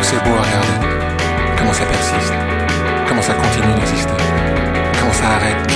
c'est beau à regarder. Comment ça persiste. Comment ça continue d'exister. Comment ça arrête.